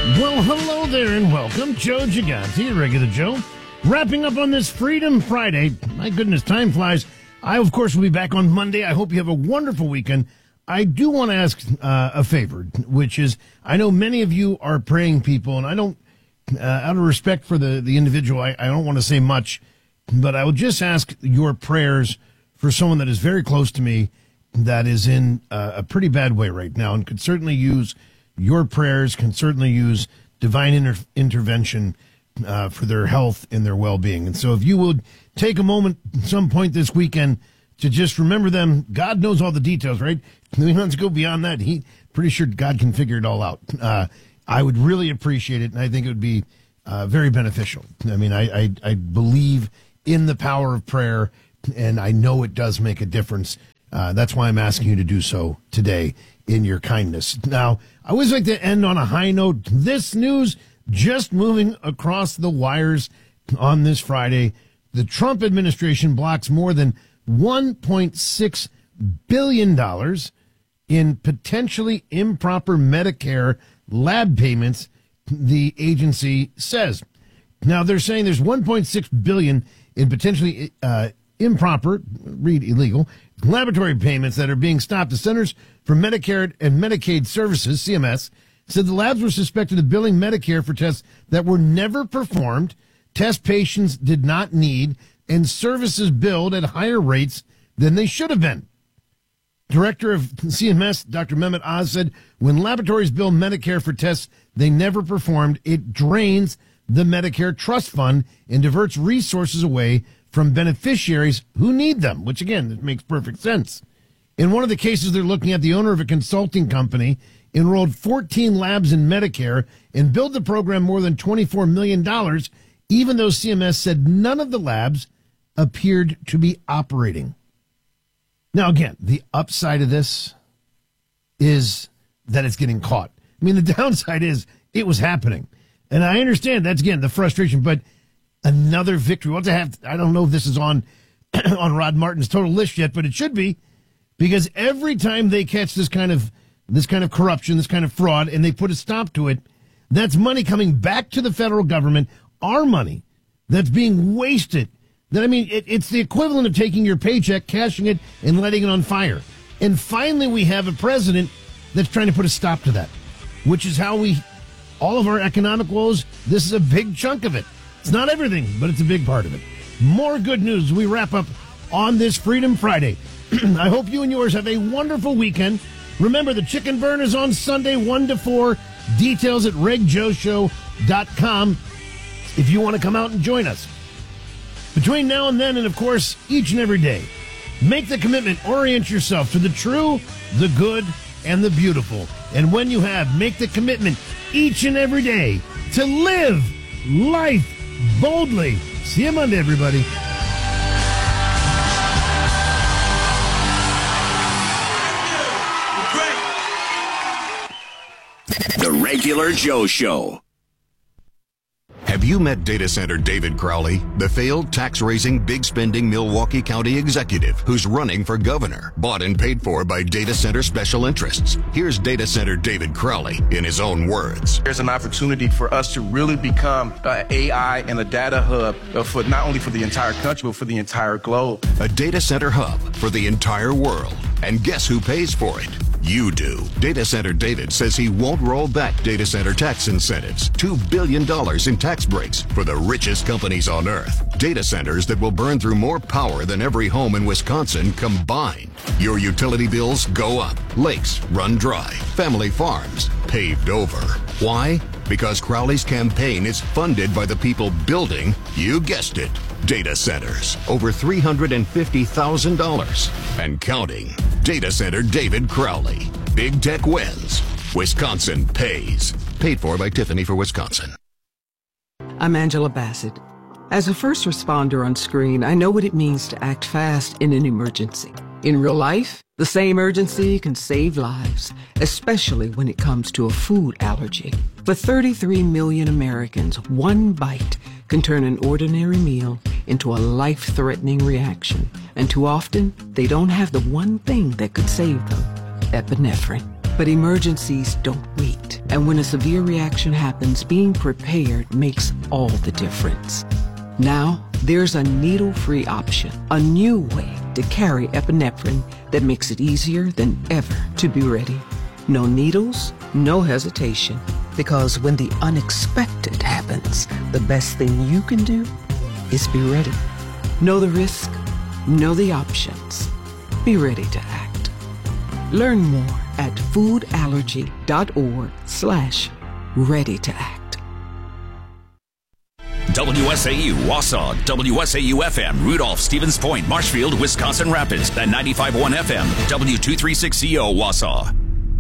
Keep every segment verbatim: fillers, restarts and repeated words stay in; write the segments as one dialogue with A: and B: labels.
A: Well, hello there and welcome. Joe Gigante, Regular Joe. Wrapping up on this Freedom Friday. My goodness, time flies. I, of course, will be back on Monday. I hope you have a wonderful weekend. I do want to ask uh, a favor, which is, I know many of you are praying people, and I don't, uh, out of respect for the, the individual, I, I don't want to say much, but I will just ask your prayers for someone that is very close to me that is in uh, a pretty bad way right now and could certainly use your prayers, can certainly use divine inter- intervention uh, for their health and their well-being. And so if you would take a moment at some point this weekend to just remember them. God knows all the details, right? We don't have to go beyond that. He pretty sure God can figure it all out. Uh, I would really appreciate it, and I think it would be uh, very beneficial. I mean, I, I, I believe in the power of prayer, and I know it does make a difference. Uh, that's why I'm asking you to do so today in your kindness. Now, I always like to end on a high note. This news just moving across the wires on this Friday. The Trump administration blocks more than one point six billion dollars in potentially improper Medicare lab payments, the agency says. Now, they're saying there's one point six billion dollars in potentially uh, improper, read illegal, laboratory payments that are being stopped. The Centers for Medicare and Medicaid Services, C M S, said the labs were suspected of billing Medicare for tests that were never performed, tests patients did not need, and services billed at higher rates than they should have been. Director of C M S, Doctor Mehmet Oz, said when laboratories bill Medicare for tests they never performed, it drains the Medicare trust fund and diverts resources away from beneficiaries who need them, which, again, it makes perfect sense. In one of the cases they're looking at, the owner of a consulting company enrolled fourteen labs in Medicare and billed the program more than twenty-four million dollars, even though C M S said none of the labs appeared to be operating. Now, again, the upside of this is that it's getting caught. I mean, the downside is it was happening. And I understand that's, again, the frustration, but another victory. What to have? I don't know if this is on on Rod Martin's total list yet, but it should be, because every time they catch this kind of this kind of corruption, this kind of fraud, and they put a stop to it, that's money coming back to the federal government, our money that's being wasted. That I mean, it, it's the equivalent of taking your paycheck, cashing it, and letting it on fire. And finally, we have a president that's trying to put a stop to that, which is how we, all of our economic woes, this is a big chunk of it. It's not everything, but it's a big part of it. More good news as we wrap up on this Freedom Friday. I hope you and yours have a wonderful weekend. Remember, the chicken burn is on Sunday, one to four. Details at reg joe show dot com if you want to come out and join us. Between now and then, and of course, each and every day, make the commitment, orient yourself to the true, the good, and the beautiful. And when you have, make the commitment each and every day to live life boldly. See you Monday, everybody.
B: The Regular Joe Show.
C: Have you met data center David Crowley, the failed tax-raising, big-spending Milwaukee County executive who's running for governor, bought and paid for by data center special interests? Here's data center David Crowley in his own words.
D: There's an opportunity for us to really become an A I and a data hub for not only for the entire country, but for the entire globe.
C: A data center hub for the entire world. And guess who pays for it? You do. Data Center David says he won't roll back data center tax incentives. two billion dollars in tax breaks for the richest companies on earth. Data centers that will burn through more power than every home in Wisconsin combined. Your utility bills go up. Lakes run dry. Family farms paved over. Why? Because Crowley's campaign is funded by the people building, you guessed it, data centers. Over three hundred fifty thousand dollars and counting. Data Center David Crowley. Big tech wins. Wisconsin pays. Paid for by Tiffany for Wisconsin.
E: I'm Angela Bassett. As a first responder on screen, I know what it means to act fast in an emergency. In real life, the same urgency can save lives, especially when it comes to a food allergy. For thirty-three million Americans, one bite can turn an ordinary meal into a life-threatening reaction. And too often, they don't have the one thing that could save them: epinephrine. But emergencies don't wait. And when a severe reaction happens, being prepared makes all the difference. Now, there's a needle-free option, a new way to carry epinephrine that makes it easier than ever to be ready. No needles, no hesitation. Because when the unexpected happens, the best thing you can do is be ready. Know the risk, know the options. Be ready to act. Learn more at foodallergy.org slash ready to act.
B: W S A U Wausau, W S A U F M, Rudolph, Stevens Point, Marshfield, Wisconsin Rapids, and ninety-five point one F M, W two thirty-six C O Wausau.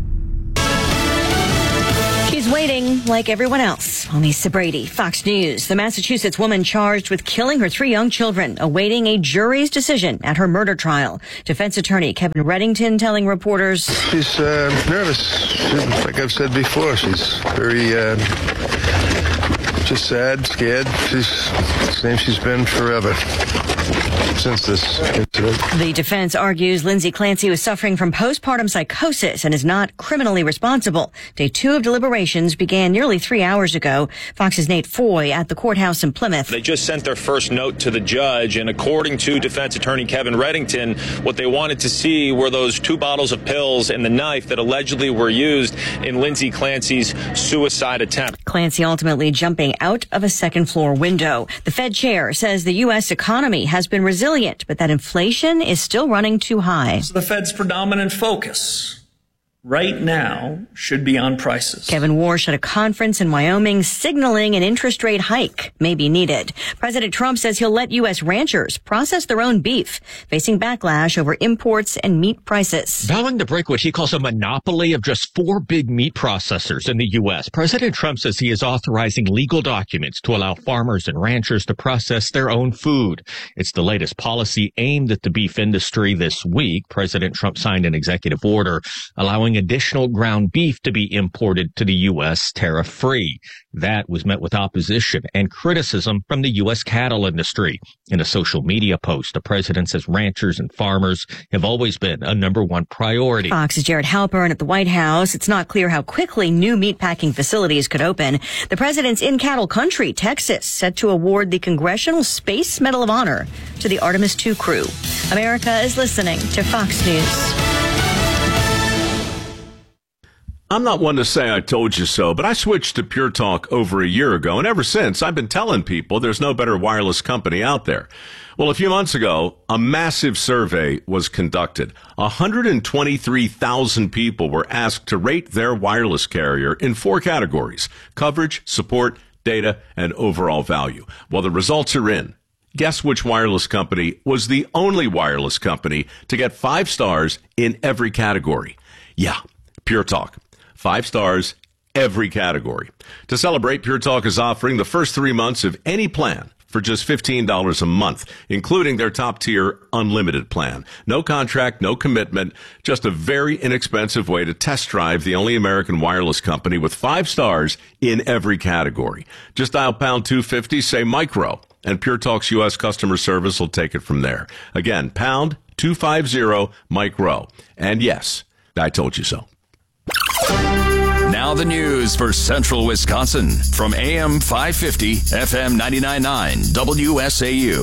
F: She's waiting, like everyone else. Lisa Brady, Fox News. The Massachusetts woman charged with killing her three young children, awaiting a jury's decision at her murder trial. Defense attorney Kevin Reddington telling reporters,
G: She's uh, nervous. Like I've said before, she's very, uh, just sad, scared. She's the same she's been forever. Since this incident.
F: The defense argues Lindsay Clancy was suffering from postpartum psychosis and is not criminally responsible. Day two of deliberations began nearly three hours ago. Fox's Nate Foy at the courthouse in Plymouth.
H: They just sent their first note to the judge, and according to defense attorney Kevin Reddington, what they wanted to see were those two bottles of pills and the knife that allegedly were used in Lindsay Clancy's suicide attempt.
F: Clancy ultimately jumping out of a second floor window. The Fed chair says the U S economy has been resilient, but that inflation is still running too high.
I: So the Fed's predominant focus right now should be on prices.
F: Kevin Warsh at a conference in Wyoming signaling an interest rate hike may be needed. President Trump says he'll let U S ranchers process their own beef, facing backlash over imports and meat prices.
J: Vowing to break what he calls a monopoly of just four big meat processors in the U S, President Trump says he is authorizing legal documents to allow farmers and ranchers to process their own food. It's the latest policy aimed at the beef industry. This week, President Trump signed an executive order allowing additional ground beef to be imported to the U S tariff-free. That was met with opposition and criticism from the U S cattle industry. In a social media post, the president says ranchers and farmers have always been a number one priority.
F: Fox's Jared Halpern at the White House. It's not clear how quickly new meatpacking facilities could open. The president's in cattle country, Texas, set to award the Congressional Space Medal of Honor to the Artemis two crew. America is listening to Fox News.
K: I'm not one to say I told you so, but I switched to Pure Talk over a year ago, and ever since, I've been telling people there's no better wireless company out there. Well, a few months ago, a massive survey was conducted. one hundred twenty-three thousand people were asked to rate their wireless carrier in four categories: coverage, support, data, and overall value. Well, the results are in. Guess which wireless company was the only wireless company to get five stars in every category? Yeah, Pure Talk. Five stars, every category. To celebrate, Pure Talk is offering the first three months of any plan for just fifteen dollars a month, including their top-tier unlimited plan. No contract, no commitment, just a very inexpensive way to test drive the only American wireless company with five stars in every category. Just dial pound two fifty, say micro, and Pure Talk's U S customer service will take it from there. Again, pound two fifty, micro. And yes, I told you so.
B: Now the news for Central Wisconsin from A M five fifty, F M ninety-nine point nine, W S A U.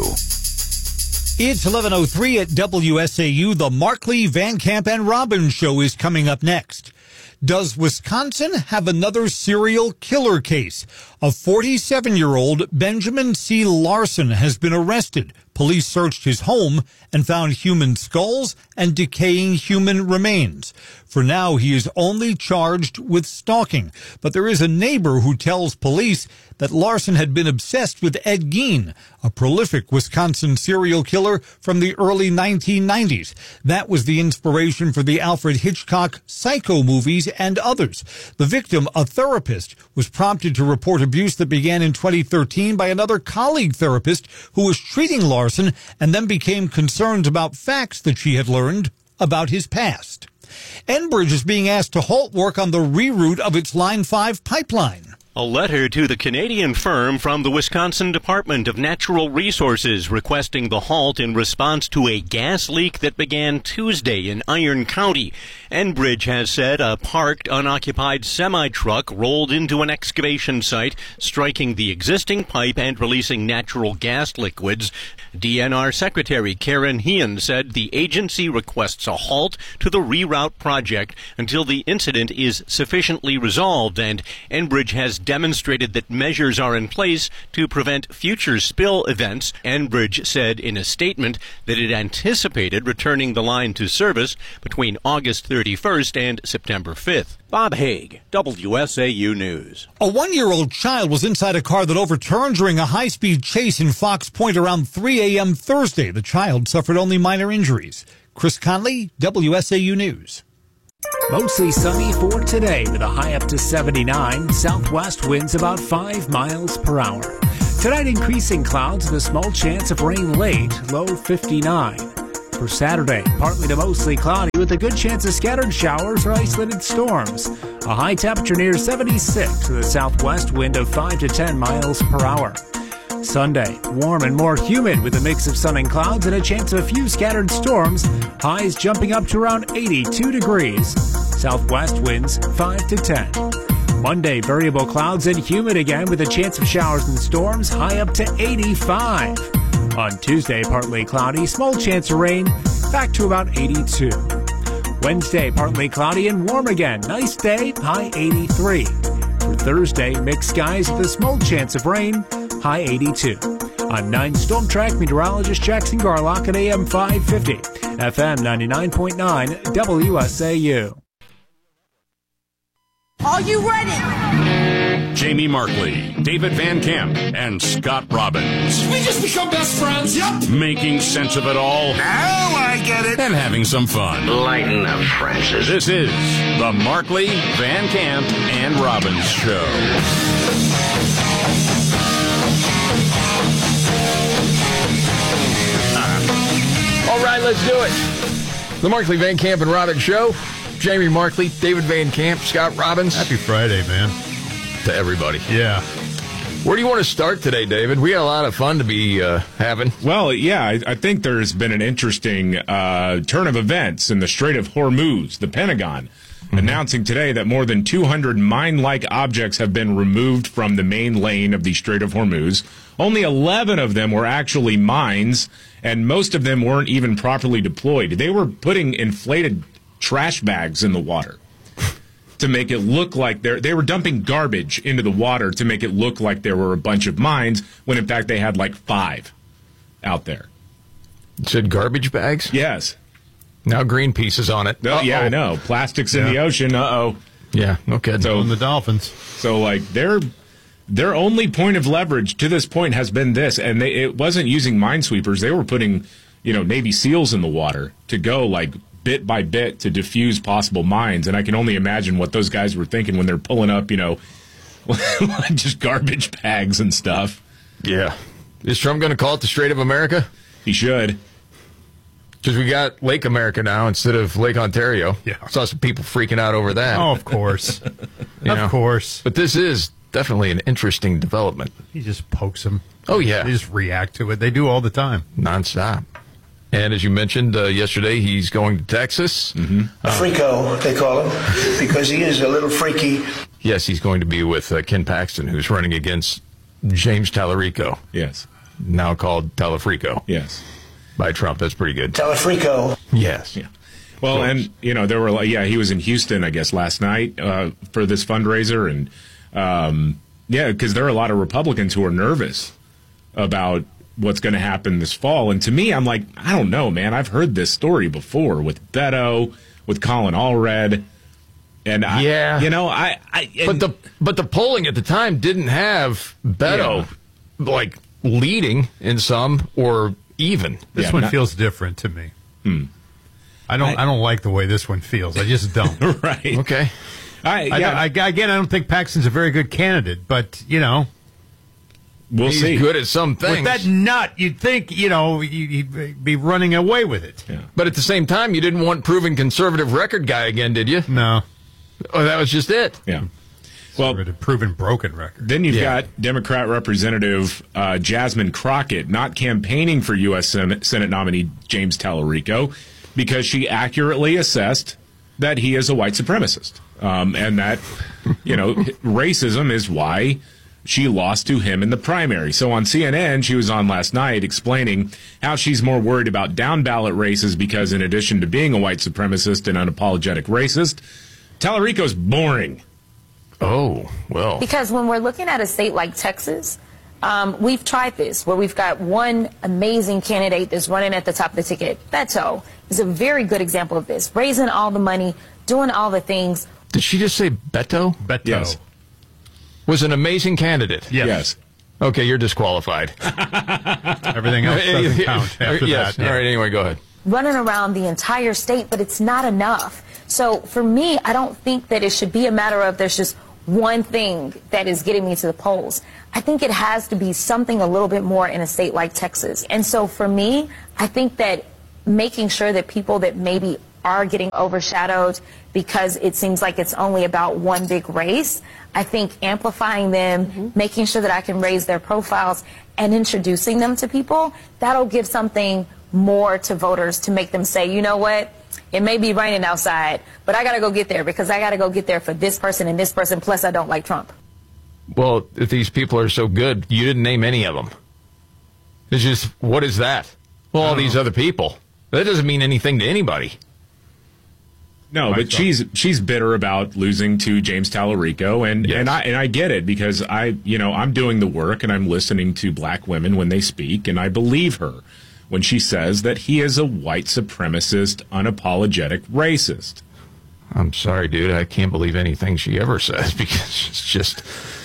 L: It's eleven oh three at W S A U. The Markley, Van Camp, and Robbins show is coming up next. Does Wisconsin have another serial killer case? A forty-seven-year-old Benjamin C. Larson has been arrested. Police searched his home and found human skulls and decaying human remains. For now, he is only charged with stalking. But there is a neighbor who tells police that Larson had been obsessed with Ed Gein, a prolific Wisconsin serial killer from the early nineteen nineties. That was the inspiration for the Alfred Hitchcock Psycho movies and others. The victim, a therapist, was prompted to report abuse that began in twenty thirteen by another colleague therapist who was treating Larson and then became concerned about facts that she had learned about his past. Enbridge is being asked to halt work on the reroute of its Line five pipeline.
M: A letter to the Canadian firm from the Wisconsin Department of Natural Resources requesting the halt in response to a gas leak that began Tuesday in Iron County. Enbridge has said a parked, unoccupied semi-truck rolled into an excavation site, striking the existing pipe and releasing natural gas liquids. D N R Secretary Karen Heehan said the agency requests a halt to the reroute project until the incident is sufficiently resolved, and Enbridge has demonstrated that measures are in place to prevent future spill events. Enbridge said in a statement that it anticipated returning the line to service between August thirty-first and September fifth. Bob Haig, W S A U News.
L: A one-year-old child was inside a car that overturned during a high-speed chase in Fox Point around three a.m. Thursday. The child suffered only minor injuries. Chris Conley, W S A U News.
N: Mostly sunny for today with a high up to seventy-nine. Southwest winds about five miles per hour. Tonight, increasing clouds with a small chance of rain late, low fifty-nine. For Saturday, partly to mostly cloudy with a good chance of scattered showers or isolated storms. A high temperature near seventy-six with a southwest wind of five to ten miles per hour. Sunday, warm and more humid with a mix of sun and clouds and a chance of a few scattered storms. Highs jumping up to around eighty-two degrees. Southwest winds five to ten. Monday, variable clouds and humid again with a chance of showers and storms. High up to eighty-five. On Tuesday, partly cloudy, small chance of rain, back to about eighty-two. Wednesday, partly cloudy and warm again. Nice day, high eighty-three. For Thursday, mixed skies with a small chance of rain, high eighty-two. I'm nine Storm Track meteorologist Jackson Garlock at A M five fifty, F M ninety-nine point nine, W S A U.
O: Are you ready?
P: Jamie Markley, David Van Camp, and Scott Robbins.
O: We just become best friends. Yep.
P: Making sense of it all.
O: Now I get it.
P: And having some fun.
O: Lighten up, Francis.
P: This is the Markley, Van Camp, and Robbins Show.
Q: All right, let's do it. The Markley, Van Camp, and Robbins Show. Jamie Markley, David Van Camp, Scott Robbins.
R: Happy Friday, man.
Q: To everybody.
R: Yeah.
Q: Where do you want to start today, David? We got a lot of fun to be uh, having.
S: Well, yeah, I, I think there's been an interesting uh, turn of events in the Strait of Hormuz. The Pentagon mm-hmm. announcing today that more than two hundred mine-like objects have been removed from the main lane of the Strait of Hormuz. Only eleven of them were actually mines, and most of them weren't even properly deployed. They were putting inflated trash bags in the water to make it look like they're, they were dumping garbage into the water to make it look like there were a bunch of mines, when in fact they had like five out there.
Q: You said garbage bags?
S: Yes.
Q: Now Greenpeace is on it.
S: Oh, yeah, I know. Plastics yeah. in the ocean. Uh-oh.
Q: Yeah, no kidding.
S: So,
R: on the dolphins.
S: So, like, their their only point of leverage to this point has been this, and they, it wasn't using minesweepers. They were putting, you know, Navy SEALs in the water to go, like, bit by bit to defuse possible mines. And I can only imagine what those guys were thinking when they're pulling up, you know, just garbage bags and stuff.
Q: Yeah. Is Trump going to call it the Strait of America?
S: He should.
Q: Because we got Lake America now instead of Lake Ontario.
R: Yeah.
Q: I saw some people freaking out over that.
R: Oh, of course. of
Q: know?
R: course.
Q: But this is definitely an interesting development.
R: He just pokes them.
Q: Oh, yeah.
R: They just react to it. They do all the time.
Q: Nonstop. And as you mentioned uh, yesterday, he's going to Texas.
S: Mm-hmm.
T: A freako, they call him, because he is a little freaky.
Q: Yes, he's going to be with uh, Ken Paxton, who's running against James Tallarico.
S: Yes.
Q: Now called Talafrico.
S: Yes.
Q: By Trump. That's pretty good.
T: Talafrico.
Q: Yes.
S: Yeah. Well, and, you know, there were, like, yeah, he was in Houston, I guess, last night uh, for this fundraiser. And, um, yeah, because there are a lot of Republicans who are nervous about what's going to happen this fall. And to me, I'm like, I don't know, man. I've heard this story before with Beto, with Colin Allred. And I,
Q: yeah,
S: you know, I, I
Q: but the but the polling at the time didn't have Beto yeah. like leading in some or even.
R: This
S: yeah,
R: one
S: not,
R: feels different to me.
S: Hmm.
R: I don't I, I don't like the way this one feels. I just don't.
S: Right.
Q: Okay.
S: I, yeah.
R: I, I, again, I don't think Paxton's a very good candidate, but you know.
S: We'll
Q: He's
S: see.
Q: good at some things.
R: With that nut, you'd think, you know, you'd be running away with it.
S: Yeah.
Q: But at the same time, you didn't want proven conservative record guy again, did you?
R: No.
Q: Oh, that was just it.
S: Yeah. Well,
R: a proven broken record.
S: Then you've
R: Yeah.
S: got Democrat Representative uh, Jasmine Crockett not campaigning for U S Senate, Senate nominee James Tallarico because she accurately assessed that he is a white supremacist. Um, and that, you know, racism is why she lost to him in the primary. So on C N N, she was on last night explaining how she's more worried about down-ballot races because in addition to being a white supremacist and unapologetic racist, Tallarico's boring.
Q: Oh, well.
U: Because when we're looking at a state like Texas, um, we've tried this, where we've got one amazing candidate that's running at the top of the ticket. Beto is a very good example of this, raising all the money, doing all the things.
Q: Did she just say Beto?
R: Beto.
Q: Yes. Was an amazing candidate.
R: Yes. yes.
Q: Okay, you're disqualified.
R: Everything else doesn't count after
Q: yes.
R: that. Yeah.
Q: All right, anyway, go ahead.
U: Running around the entire state, but it's not enough. So for me, I don't think that it should be a matter of there's just one thing that is getting me to the polls. I think it has to be something a little bit more in a state like Texas. And so for me, I think that making sure that people that maybe are getting overshadowed because it seems like it's only about one big race, I think amplifying them, mm-hmm. making sure that I can raise their profiles and introducing them to people, that'll give something more to voters to make them say, you know what, it may be raining outside, but I got to go get there because I got to go get there for this person and this person, plus I don't like Trump.
Q: Well, if these people are so good, you didn't name any of them. It's just, what is that? Well, all these other people. That doesn't mean anything to anybody.
S: No, but she's she's bitter about losing to James Tallarico, and, yes. and I and I get it because I you know I'm doing the work and I'm listening to black women when they speak, and I believe her when she says that he is a white supremacist, unapologetic racist.
Q: I'm sorry, dude. I can't believe anything she ever says because she's just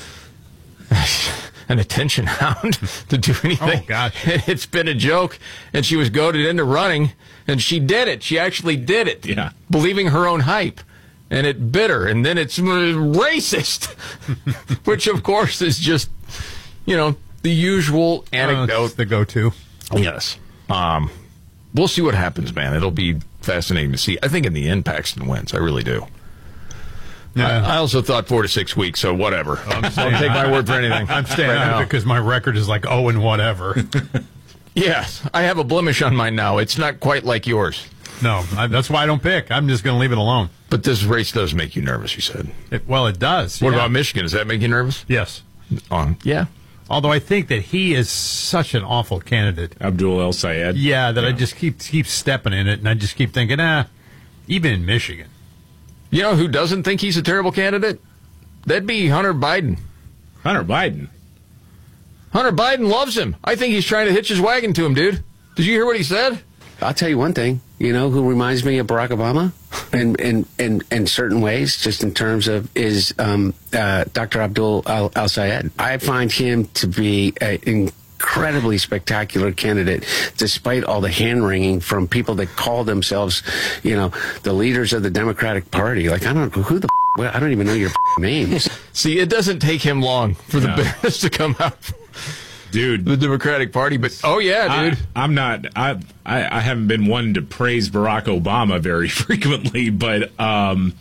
Q: an attention hound to do anything.
R: Oh, God.
Q: It's been a joke, and she was goaded into running, and she did it. She actually did it.
S: Yeah.
Q: Believing her own hype. And it bit her, and then it's racist, which, of course, is just, you know, the usual anecdote.
R: Uh, the go-to.
Q: Yes. Um, we'll see what happens, man. It'll be fascinating to see. I think in the end, Paxton wins. I really do. Yeah. I, I also thought four to six weeks, so whatever.
R: I'm
Q: I'll take my word for anything.
R: I'm staying
Q: right
R: out
Q: now.
R: because my record is like oh and whatever.
Q: Yes, I have a blemish on mine now. It's not quite like yours.
R: No, I, that's why I don't pick. I'm just going to leave it alone.
Q: But this race does make you nervous, you said.
R: It, well, it does.
Q: What
R: yeah.
Q: about Michigan? Does that make you nervous?
R: Yes.
Q: Um, yeah.
R: Although I think that he is such an awful candidate.
S: Abdul El Sayed.
R: Yeah, that
S: yeah.
R: I just keep keep stepping in it, and I just keep thinking, ah, even in Michigan.
Q: You know who doesn't think he's a terrible candidate? That'd be Hunter Biden.
S: Hunter Biden?
Q: Hunter Biden loves him. I think he's trying to hitch his wagon to him, dude. Did you hear what he said?
V: I'll tell you one thing, you know, who reminds me of Barack Obama in in, in, in certain ways, just in terms of, is um, uh, Doctor Abdul Al, Al Sayed. I find him to be an incredibly spectacular candidate, despite all the hand-wringing from people that call themselves, you know, the leaders of the Democratic Party. Like, I don't know who the f- well, I don't even know your f- names.
Q: See, it doesn't take him long for
S: No.
Q: the bitterness to come out.
S: Dude,
Q: the Democratic Party, but oh yeah, dude,
S: I, I'm not. I, I I haven't been one to praise Barack Obama very frequently, but um,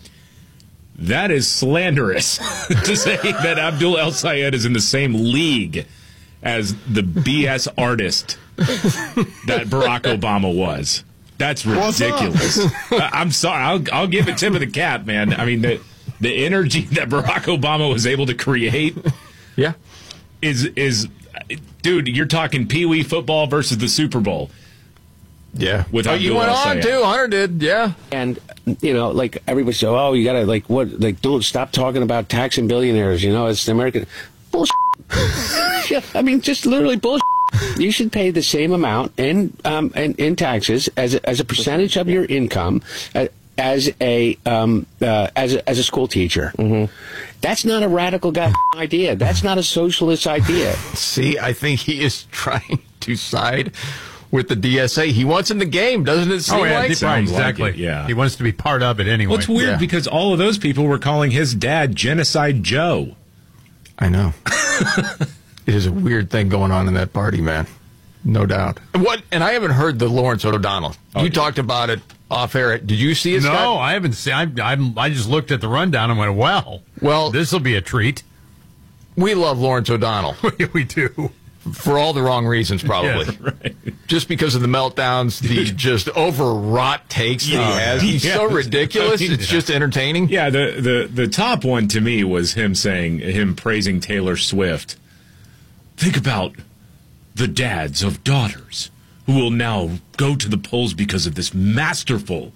S: that is slanderous to say that Abdul El Sayed is in the same league as the B S artist that Barack Obama was. That's ridiculous. I, I'm sorry. I'll I'll give it tip of the cap, man. I mean the the energy that Barack Obama was able to create,
Q: yeah,
S: is is. Dude, you're talking Pee Wee football versus the Super Bowl.
Q: Yeah.
S: With
Q: oh, you went on, too. Hunter did, yeah.
V: And, you know, like, everybody said, oh, you got to, like, what, like, don't stop talking about taxing billionaires, you know, it's the American. Bullshit. Yeah, I mean, just literally bullshit. You should pay the same amount in, um, in, in taxes as a, as a percentage of your income uh, as a um, uh, as a, as a school teacher. Mm-hmm. That's not a radical guy idea. That's not a socialist idea.
Q: See, I think he is trying to side with the D S A. He wants in the game, doesn't it seem
R: oh, yeah,
Q: like?
R: Right, exactly.
S: Like it, yeah.
R: He wants to be part of it anyway.
S: Well, it's weird
Q: Yeah.
S: because all of those people were calling his dad Genocide Joe.
Q: I know. It is a weird thing going on in that party, man. No doubt. What? And I haven't heard the Lawrence O'Donnell.
S: Oh,
Q: you
S: yeah.
Q: talked about it off air. Did you see it,
R: No,
Q: Scott?
R: I haven't seen. I, I'm, I just looked at the rundown and went, "Well,
Q: well,
R: this will be a treat."
Q: We love Lawrence O'Donnell.
R: We do.
Q: For all the wrong reasons, probably.
S: Yeah, right.
Q: Just because of the meltdowns, the just overwrought takes that
S: Yeah.
Q: he has. He's
S: Yeah.
Q: so ridiculous.
S: I mean,
Q: it's just entertaining.
S: Yeah, the, the, the top one to me was him saying, him praising Taylor Swift. Think about the dads of daughters who will now go to the polls because of this masterful,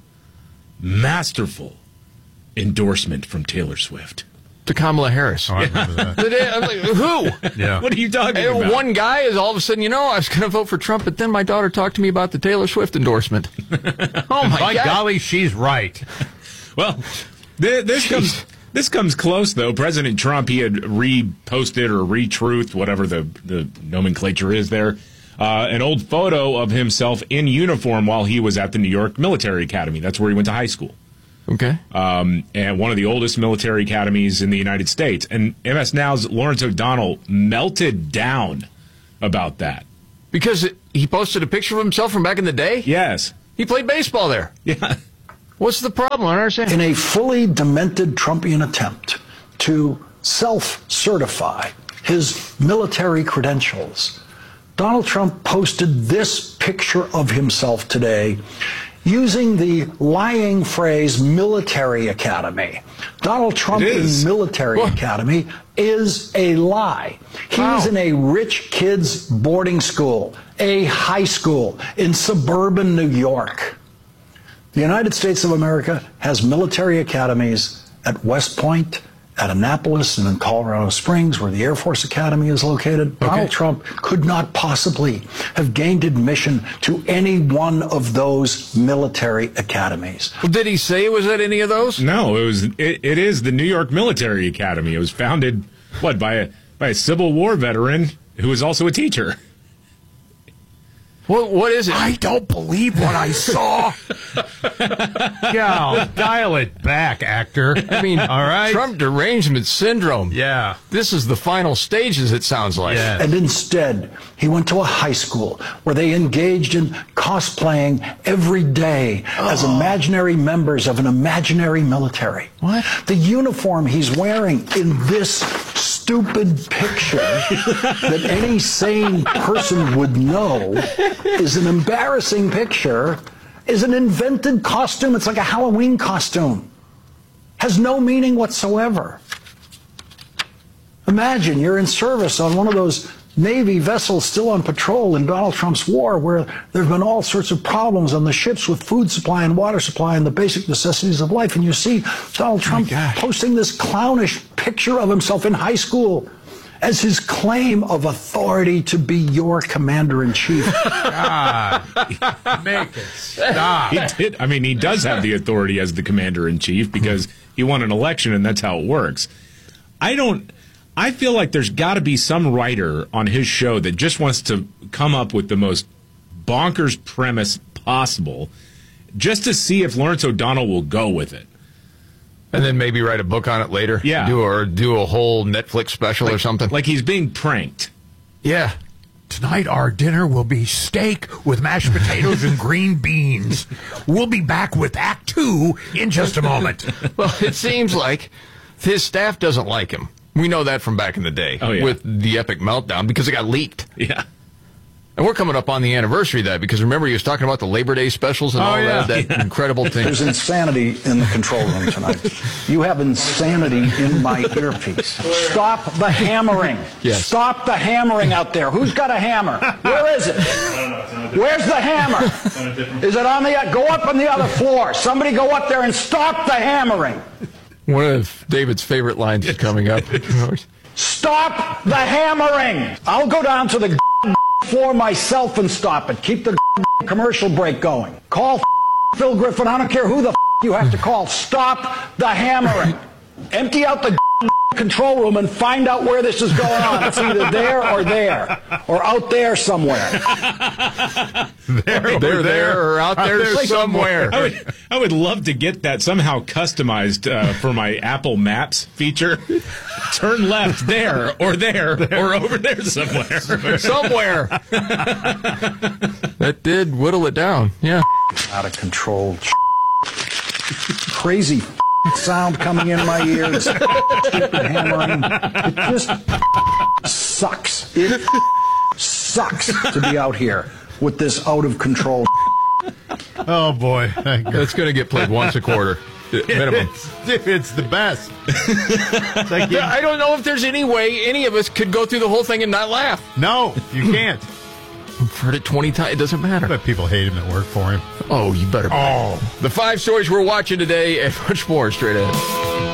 S: masterful endorsement from Taylor Swift.
Q: To Kamala Harris.
R: Oh, I remember that.
Q: The day- I'm like, who?
R: Yeah.
S: What are you talking
Q: And
S: about?
Q: one guy is all of a sudden, you know, I was going to vote for Trump, but then my daughter talked to me about the Taylor Swift endorsement. Oh, my
R: By
Q: God.
R: golly, she's right.
S: Well, th- this comes this comes close though. President Trump, he had reposted or retruthed, whatever the the nomenclature is there, uh, an old photo of himself in uniform while he was at the New York Military Academy. That's where he went to high school.
Q: Okay.
S: Um, and one of the oldest military academies in the United States. And M S Now's Lawrence O'Donnell melted down about that.
Q: Because he posted a picture of himself from back in the day?
S: Yes.
Q: He played baseball there.
S: Yeah.
Q: What's the problem? I don't understand.
A: In a fully demented Trumpian attempt to self-certify his military credentials, Donald Trump posted this picture of himself today using the lying phrase military academy. Donald Trump in military academy is a lie. He's
Q: Wow.
A: in a rich kids boarding school, a high school in suburban New York. The United States of America has military academies at West Point, at Annapolis, and in Colorado Springs, where the Air Force Academy is located. Okay. Donald Trump could not possibly have gained admission to any one of those military academies.
Q: Well, did he say it was at any of those?
S: No, it was. It, it is the New York Military Academy. It was founded, what, by a by a Civil War veteran who was also a teacher.
Q: What what is it?
R: I don't believe what I saw. Yeah, dial it back, actor.
Q: I mean,
R: all right.
Q: Trump derangement syndrome.
R: Yeah.
Q: This is the final stages, it sounds like.
R: Yeah.
A: And instead, he went to a high school where they engaged in cosplaying every day as imaginary members of an imaginary military.
Q: What?
A: The uniform he's wearing in this stupid picture that any sane person would know is an embarrassing picture, is an invented costume. It's like a Halloween costume. Has no meaning whatsoever. Imagine you're in service on one of those Navy vessels still on patrol in Donald Trump's war, where there have been all sorts of problems on the ships with food supply and water supply and the basic necessities of life. And you see Donald Trump posting this clownish picture of himself in high school as his claim of authority to be your commander-in-chief.
R: God, make it stop.
S: He did. I mean, he does have the authority as the commander-in-chief because he won an election, and that's how it works. I don't... I feel like there's got to be some writer on his show that just wants to come up with the most bonkers premise possible just to see if Lawrence O'Donnell will go with it.
Q: And then maybe write a book on it later?
S: Yeah.
Q: Do, or do a whole Netflix special
S: like,
Q: or something?
S: Like he's being pranked.
Q: Yeah.
R: Tonight our dinner will be steak with mashed potatoes and green beans. We'll be back with Act Two in just a moment.
Q: Well, it seems like his staff doesn't like him. We know that from back in the day
S: oh, yeah.
Q: with the epic meltdown because it got leaked.
S: Yeah.
Q: And we're coming up on the anniversary of that because remember he was talking about the Labor Day specials and
R: oh,
Q: all
R: yeah.
Q: that, that
S: yeah.
Q: incredible thing.
A: There's insanity in the control room tonight. You have insanity in my earpiece. Stop the hammering.
Q: Yes.
A: Stop the hammering out there. Who's got a hammer? Where is it? Where's the hammer? Is it on the... Go up on the other floor. Somebody go up there and stop the hammering.
Q: One of David's favorite lines is coming up.
A: Stop the hammering. I'll go down to the floor myself and stop it. Keep the commercial break going. Call Phil Griffin. I don't care who the you have to call. Stop the hammering. Empty out the control room and find out where this is going on. It's either there or there or out there somewhere.
Q: They're there, there, or out, out there, there somewhere.
S: somewhere. I would, I would love to get that somehow customized uh, for my Apple Maps feature. Turn left there, or there, there. or over there somewhere.
Q: Somewhere. That did whittle it down. Yeah.
A: Out of control. crazy sound coming in my ears, stupid hammering. It just sucks. It sucks to be out here with this out of control.
C: Oh boy,
Q: it's going to get played once a quarter. Minimum.
C: It's, it's the best. It's like you,
Q: I don't know if there's any way any of us could go through the whole thing and not laugh.
C: No, you can't.
Q: I've heard it twenty times. It doesn't matter.
C: But people hate him that work for him.
Q: Oh, you better.
C: Oh.
Q: The five stories we're watching today and much more straight ahead.